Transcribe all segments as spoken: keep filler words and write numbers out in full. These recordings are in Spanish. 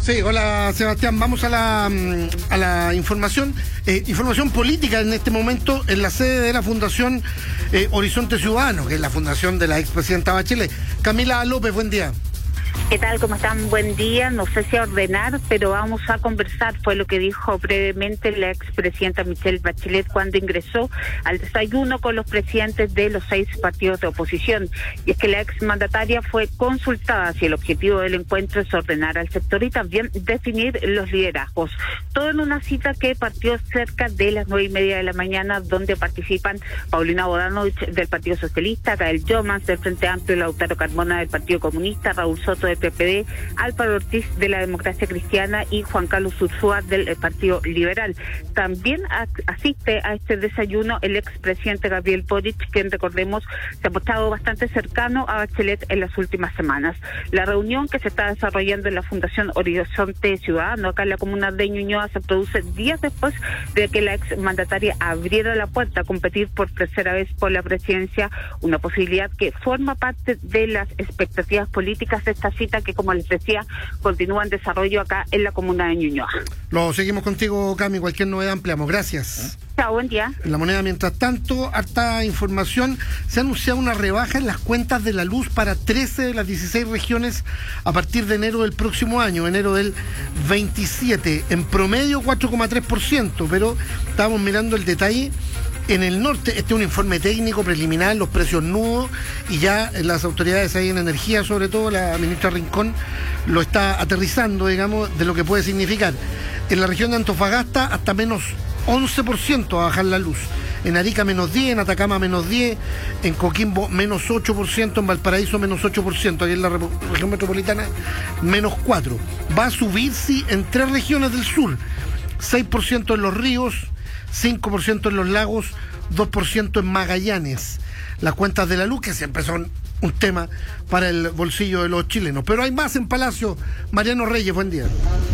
Sí, hola Sebastián, vamos a la, a la información, eh, información política en este momento en la sede de la Fundación eh, Horizonte Ciudadano, que es la fundación de la expresidenta Bachelet. Camila López, buen día. ¿Qué tal? ¿Cómo están? Buen día. No sé si a ordenar, pero vamos a conversar. Fue lo que dijo brevemente la expresidenta Michelle Bachelet cuando ingresó al desayuno con los presidentes de los seis partidos de oposición. Y es que la exmandataria fue consultada si el objetivo del encuentro es ordenar al sector y también definir los liderazgos. Todo en una cita que partió cerca de las nueve y media de la mañana, donde participan Paulina Bodanovich del Partido Socialista, Gael Yomans del Frente Amplio, Lautaro Carmona del Partido Comunista, Raúl Soto del P P D, Álvaro Ortiz de la Democracia Cristiana y Juan Carlos Urzúa del Partido Liberal. También asiste a este desayuno el expresidente Gabriel Boric, quien, recordemos, se ha mostrado bastante cercano a Bachelet en las últimas semanas. La reunión que se está desarrollando en la Fundación Horizonte Ciudadano, acá en la comuna de Ñuñoa, se produce días después de que la exmandataria abriera la puerta a competir por tercera vez por la presidencia, una posibilidad que forma parte de las expectativas políticas de esta cita que, como les decía, continúa en desarrollo acá en la comuna de Ñuñoa. Lo seguimos contigo, Cami, cualquier novedad ampliamos. Gracias. Chao, buen día. En La Moneda, mientras tanto, harta información. Se ha anunciado una rebaja en las cuentas de la luz para trece de las dieciséis regiones a partir de enero del próximo año, enero del veintisiete. En promedio cuatro coma tres por ciento, pero estábamos mirando el detalle. En el norte, este es un informe técnico preliminar, los precios nudos, y ya las autoridades ahí en energía, sobre todo la ministra Rincón, lo está aterrizando, digamos, de lo que puede significar. En la región de Antofagasta, hasta menos once por ciento a bajar la luz. En Arica menos diez, en Atacama menos diez, en Coquimbo menos ocho por ciento, en Valparaíso menos ocho por ciento, aquí en la región metropolitana menos cuatro por ciento. Va a subir, sí, en tres regiones del sur, seis por ciento en Los Ríos, cinco por ciento en Los Lagos, dos por ciento en Magallanes. Las cuentas de la luz, que siempre son un tema para el bolsillo de los chilenos. Pero hay más en Palacio. Mariano Reyes, buen día.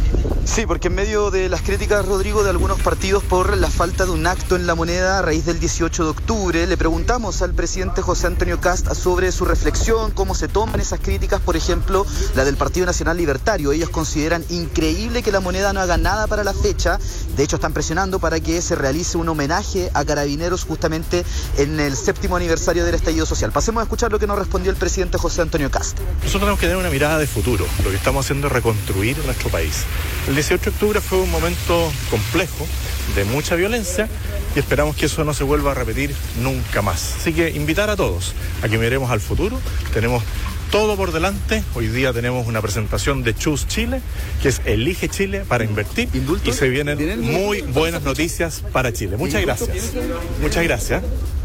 Sí, porque en medio de las críticas, Rodrigo, de algunos partidos por la falta de un acto en La Moneda a raíz del dieciocho de octubre, le preguntamos al presidente José Antonio Kast sobre su reflexión, cómo se toman esas críticas, por ejemplo, la del Partido Nacional Libertario. Ellos consideran increíble que La Moneda no haga nada para la fecha. De hecho, están presionando para que se realice un homenaje a Carabineros justamente en el séptimo aniversario del estallido social. Pasemos a escuchar lo que nos respondió el presidente José Antonio Kast. Nosotros tenemos que tener una mirada de futuro. Lo que estamos haciendo es reconstruir nuestro país. El dieciocho de octubre fue un momento complejo, de mucha violencia, y esperamos que eso no se vuelva a repetir nunca más. Así que invitar a todos a que miremos al futuro. Tenemos todo por delante. Hoy día tenemos una presentación de Choose Chile, que es Elige Chile para invertir, y se vienen muy buenas noticias para Chile. Muchas gracias. Muchas gracias.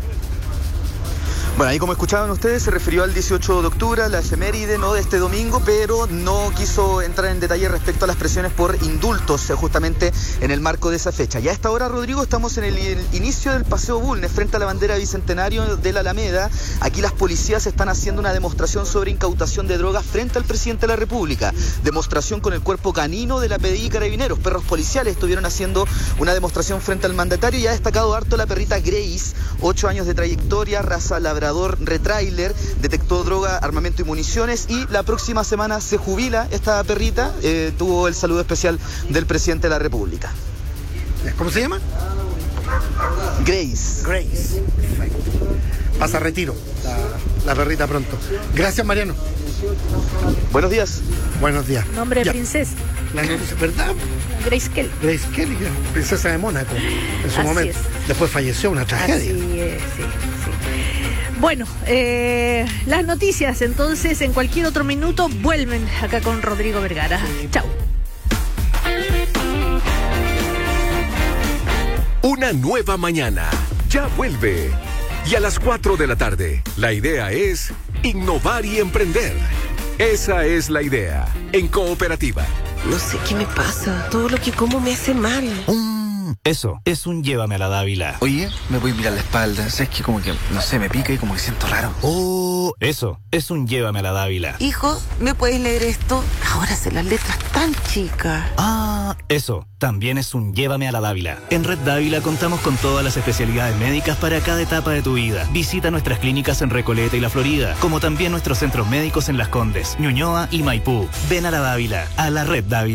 Bueno, ahí como escuchaban ustedes, se refirió al dieciocho de octubre, a la efeméride, ¿no?, de este domingo, pero no quiso entrar en detalle respecto a las presiones por indultos, justamente en el marco de esa fecha. Y a esta hora, Rodrigo, estamos en el, el inicio del Paseo Bulnes, frente a la bandera bicentenario de la Alameda. Aquí las policías están haciendo una demostración sobre incautación de drogas frente al presidente de la República. Demostración con el cuerpo canino de la P D I y Carabineros. Perros policiales estuvieron haciendo una demostración frente al mandatario, y ha destacado harto la perrita Grace, ocho años de trayectoria, raza labrador, retrailer, detectó droga, armamento y municiones, y la próxima semana se jubila esta perrita. Eh, tuvo el saludo especial del presidente de la República. ¿Cómo se llama? Grace. Grace. Perfecto. Pasa a retiro la, la perrita pronto. Gracias, Mariano. Buenos días. Buenos días. Nombre de ya. princesa. La noticia, ¿verdad? Grace Kelly. Grace Kelly, princesa de Mónaco, en su Así momento. Es. Después falleció, una tragedia. Así es, sí, sí. Bueno, eh, las noticias entonces en cualquier otro minuto vuelven acá con Rodrigo Vergara. Chau. Una nueva mañana ya vuelve. Y a las cuatro de la tarde, la idea es innovar y emprender. Esa es la idea en Cooperativa. No sé qué me pasa. Todo lo que como me hace mal. Mm, eso, es un llévame a la Dávila. Oye, me voy a mirar la espalda. Es que como que, no sé, me pica y como que siento raro. Oh, eso, es un llévame a la Dávila. Hijo, ¿me puedes leer esto? Ahora sé las letras tan chicas. Ah, eso, también es un llévame a la Dávila. En Red Dávila contamos con todas las especialidades médicas para cada etapa de tu vida. Visita nuestras clínicas en Recoleta y La Florida, como también nuestros centros médicos en Las Condes, Ñuñoa y Maipú. Ven a la Dávila, a la Red Dávila.